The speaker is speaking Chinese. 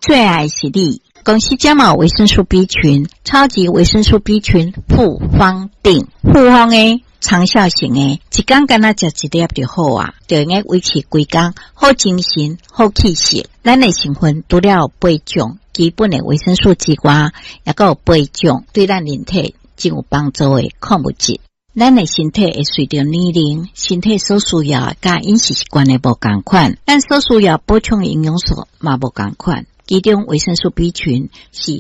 最爱是你。公司加码维生素 B 群，超级维生素 B 群复方定，复方的长效型的，一天干那食一粒就好啊，就用维持规工，好精神，好气色。咱的成分除了8种基本的维生素之外，也有8种对咱人体真有帮助的矿物质。咱的身体会随着年龄，身体所需要甲饮食习惯的无同款，咱所需要补充营养素嘛无同款。其中维生素 B 群是